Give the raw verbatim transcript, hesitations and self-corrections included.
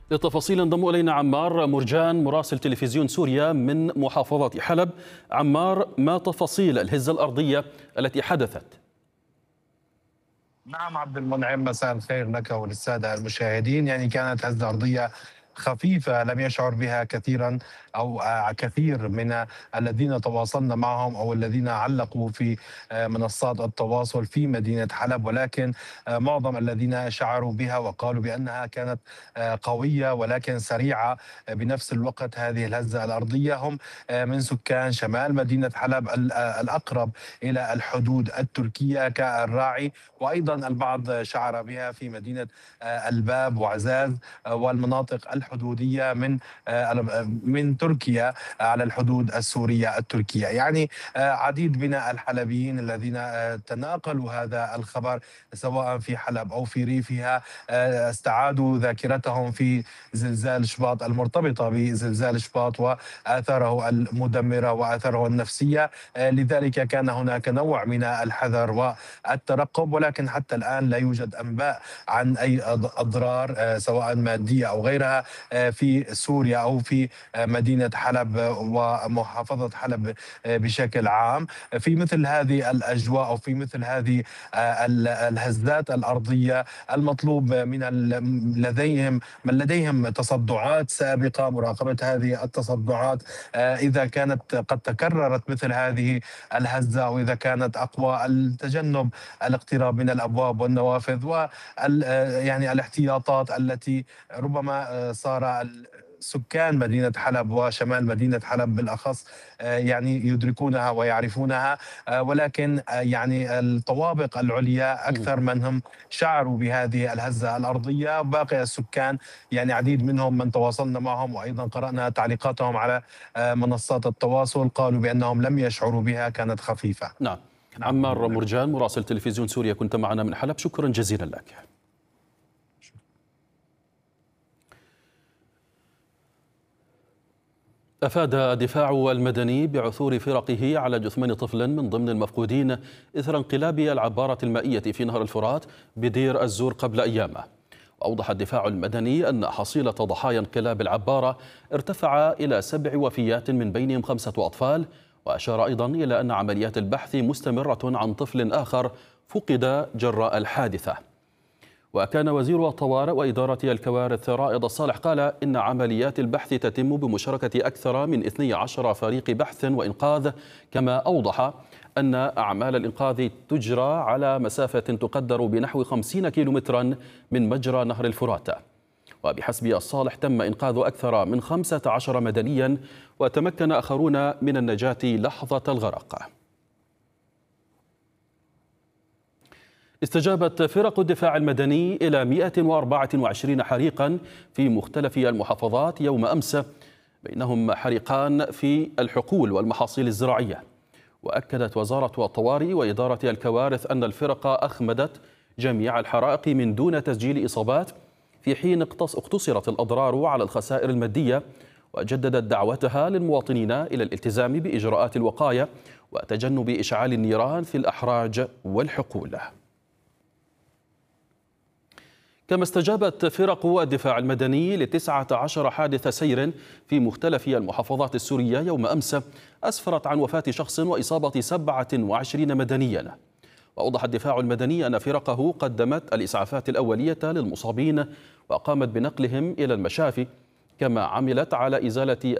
للتفاصيل انضم إلينا عمار مرجان مراسل تلفزيون سوريا من محافظة حلب. عمار، ما تفاصيل الهزة الأرضية التي حدثت؟ نعم عبد المنعم، مساء الخير لك وللسادة المشاهدين. يعني كانت هزة أرضية خفيفة لم يشعر بها كثيرا أو آه، كثير من الذين تواصلنا معهم أو الذين علقوا في آه، منصات التواصل في مدينة حلب، ولكن آه، معظم الذين شعروا بها وقالوا بأنها كانت آه، قوية ولكن سريعة آه، بنفس الوقت. هذه الهزة الأرضية هم آه، من سكان شمال مدينة حلب ال- آه، الأقرب إلى الحدود التركية كالراعي، وأيضا البعض شعر بها في مدينة آه، الباب وعزاز آه، والمناطق الحدودية من آه، من تركيا على الحدود السورية التركية. يعني آه، عديد من الحلبيين الذين آه، تناقلوا هذا الخبر سواء في حلب أو في ريفها آه، استعادوا ذاكرتهم في زلزال شباط، المرتبطة بزلزال شباط وآثاره المدمرة وآثاره النفسية. آه، لذلك كان هناك نوع من الحذر والترقب، ولكن حتى الآن لا يوجد أنباء عن أي أضرار آه، سواء مادية أو غيرها آه، في سوريا أو في آه، مدينة حلب آه، ومحافظة حلب آه، بشكل عام. في مثل هذه الأجواء أو في مثل هذه آه، ال- الهزات الأرضية، المطلوب من ال- لديهم من لديهم تصدعات سابقة مراقبة هذه التصدعات. آه، إذا كانت قد تكررت مثل هذه الهزة وإذا كانت أقوى، التجنب الاقتراب من الأبواب والنوافذ وال يعني الاحتياطات التي ربما آه، صار ال- سكان مدينة حلب وشمال مدينة حلب بالأخص آه، يعني يدركونها ويعرفونها. آه، ولكن آه، يعني الطوابق العليا مم. أكثر من هم شعروا بهذه الهزة الأرضية. باقي السكان يعني عديد منهم من تواصلنا معهم وأيضا قرأنا تعليقاتهم على آه، منصات التواصل قالوا بأنهم لم يشعروا بها، كانت خفيفة. نعم. نعم عبد عمار المنعم. مرجان مراسل تلفزيون سوريا، كنت معنا من حلب، شكرا جزيلا لك. أفاد الدفاع المدني بعثور فرقه على جثمان طفل من ضمن المفقودين إثر انقلاب العبارة المائية في نهر الفرات بدير الزور قبل أيام. وأوضح الدفاع المدني أن حصيلة ضحايا انقلاب العبارة ارتفع إلى سبع وفيات من بينهم خمسة أطفال، وأشار أيضا إلى أن عمليات البحث مستمرة عن طفل آخر فقد جراء الحادثة. وكان وزير الطوارئ وإدارة الكوارث رائد الصالح قال إن عمليات البحث تتم بمشاركة أكثر من اثني عشر فريق بحث وإنقاذ، كما أوضح أن أعمال الإنقاذ تجرى على مسافة تقدر بنحو خمسين كيلومترا من مجرى نهر الفرات. وبحسب الصالح تم إنقاذ أكثر من خمسة عشر مدنيا، وتمكن آخرون من النجاة لحظة الغرق. استجابت فرق الدفاع المدني إلى مئة وأربعة وعشرين حريقا في مختلف المحافظات يوم أمس، بينهم حريقان في الحقول والمحاصيل الزراعية. وأكدت وزارة الطوارئ وإدارة الكوارث أن الفرق أخمدت جميع الحرائق من دون تسجيل إصابات، في حين اقتصرت الأضرار على الخسائر المادية. وجددت دعوتها للمواطنين إلى الالتزام بإجراءات الوقاية وتجنب إشعال النيران في الأحراج والحقول. كما استجابت فرق الدفاع المدني لتسعة عشر حادث سير في مختلف المحافظات السورية يوم أمس أسفرت عن وفاة شخص وإصابة سبعة وعشرين مدنيا. وأوضح الدفاع المدني أن فرقه قدمت الإسعافات الأولية للمصابين وقامت بنقلهم إلى المشافي، كما عملت على إزالة